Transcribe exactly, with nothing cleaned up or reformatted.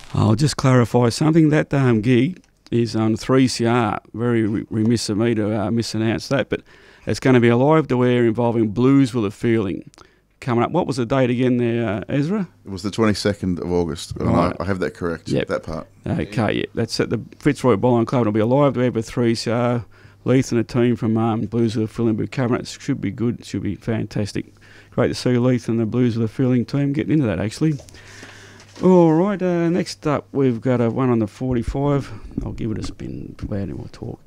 I'll just clarify something. That um, gig is on three C R. Very re- remiss of me to uh, misannounce that, but it's going to be a live to air involving Blues with a Feeling coming up. What was the date again there, uh, Ezra? It was the twenty-second of August. Right. I, I have that correct, Yep. that part. Okay, yeah. That's at the Fitzroy Bowling Club. It'll be a live to air for three C R. Leith and a team from um, Blues with a Feeling will cover it. It should be good. It should be fantastic. Great to see Leith and the Blues with a Feeling team getting into that, actually. All right, uh, next up we've got a one on the forty-five. I'll give it a spin. Where do I talk?